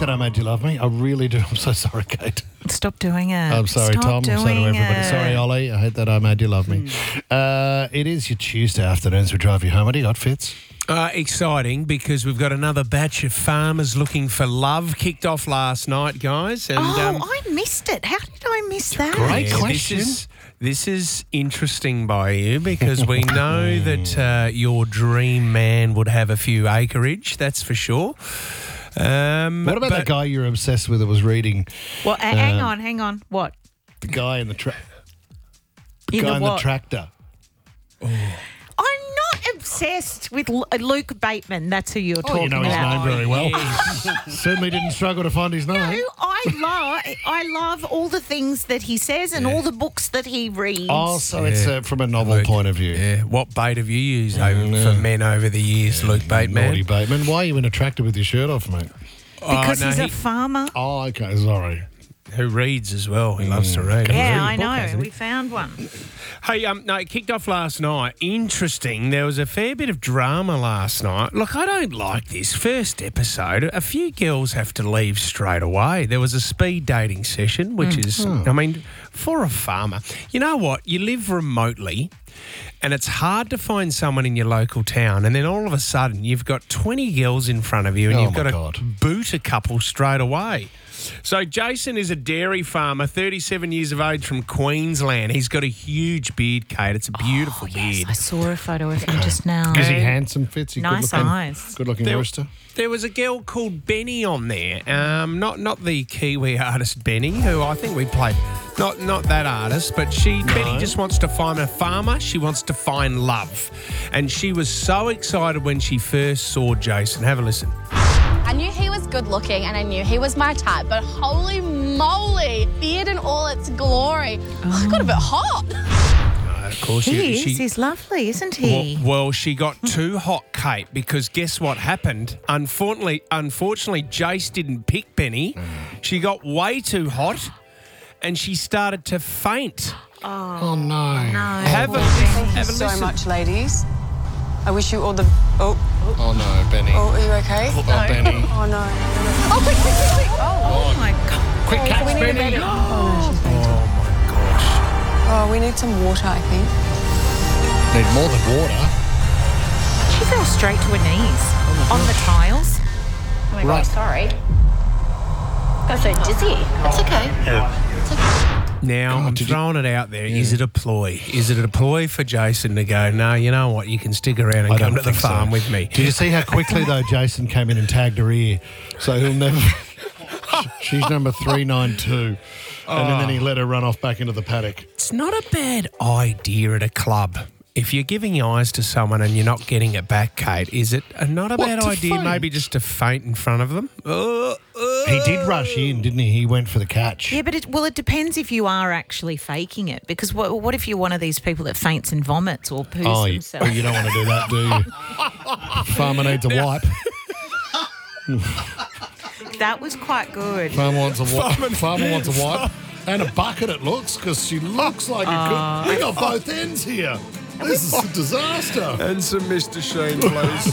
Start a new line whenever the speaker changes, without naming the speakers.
that I made you love me. I really do. I'm so sorry, Kate.
Stop doing it.
I'm sorry,
Stop
Tom. I'm sorry to
doing
everybody.
it.
Sorry, Ollie. I hate that I made you love me. It is your Tuesday afternoons. We drive you home. What do you got, Fitz?
Exciting because we've got another batch of farmers looking for love kicked off last night, guys. And,
I missed it. How did I miss that?
Great question.
This is interesting by you because we know that your dream man would have a few acreage, that's for sure.
What about that guy you're obsessed with that was reading?
Well, hang on. What?
The guy in the
In
the tractor.
I'm not obsessed with Luke Bateman. That's who you're talking
you know
about.
his name very well. Certainly didn't struggle to find his name.
No, I love all the things that he says and all the books that he reads.
Oh, so it's from a novel point of view.
Yeah. What bait have you used for men over the years, Luke Bateman?
Naughty Bateman. Why are you in a tractor with your shirt off, mate?
Because he's a farmer.
Oh, okay. Sorry.
Who reads as well. He loves to read.
Yeah, I know. We found one.
Hey, no, it kicked off last night. Interesting. There was a fair bit of drama last night. Look, I don't like this. First episode, a few girls have to leave straight away. There was a speed dating session, which is, I mean, for a farmer. You know what? You live remotely and it's hard to find someone in your local town, and then all of a sudden you've got 20 girls in front of you and you've got to boot a couple straight away. So Jason is a dairy farmer, 37 years of age from Queensland. He's got a huge beard, Kate. It's a beautiful beard.
I saw a photo of him just now.
Is he handsome, Fitz? He
Nice eyes.
Good-looking rooster?
There was a girl called Benny on there, not the Kiwi artist Benny, who I think we played. Not that artist, but Benny just wants to find a farmer. She wants to find love. And she was so excited when she first saw Jason. Have a listen.
I knew he was good looking and I knew he was my type, but holy moly, beard in all its glory. I got a bit hot.
Of course,
He's lovely, isn't he?
Well, she got too hot, Kate, because guess what happened? Unfortunately, Jace didn't pick Benny. She got way too hot and she started to faint.
Oh, no.
Have a
Thank you
listen.
so much, ladies. I wish you all the... Oh,
no, Benny.
oh, are you okay?
Oh, Benny.
Oh, no.
Oh, quick.
Oh, my God.
Quick catch, Benny.
Oh, she's fainted.
Oh, my gosh.
Oh, we need some water, I think.
Need more than water.
She fell straight to her knees on the tiles.
Oh my God, sorry. Got so dizzy. It's okay.
Now, I'm throwing it out there. Is it a ploy? Is it a ploy for Jason to go, no, you know what, you can stick around and come to the farm with me?
Did you see how quickly, though, Jason came in and tagged her ear? So he'll never... She's number 392. And then he let her run off back into the paddock.
It's not a bad idea at a club. If you're giving eyes to someone and you're not getting it back, Kate, is it not a bad
to
idea
faint?
maybe just to faint in front of them?
He did rush in, didn't he? He went for the catch.
Yeah, but it depends if you are actually faking it. Because what if you're one of these people that faints and vomits or poos themselves?
You don't want to do that, do you? Farmer needs a wipe.
That was quite good.
Farmer wants a wipe. And a bucket, it looks, because she looks like a good... We got both ends here. This is a disaster.
And some Mr. Sheen, please.